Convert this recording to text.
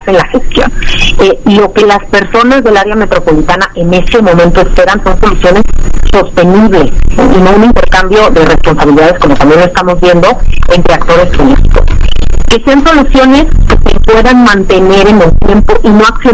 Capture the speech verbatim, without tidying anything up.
en la gestión. Eh, lo que las personas del área metropolitana en este momento esperan son soluciones sostenibles y no un intercambio de responsabilidades, como también lo estamos viendo entre actores políticos. Que sean soluciones que se puedan mantener en el tiempo y no acciones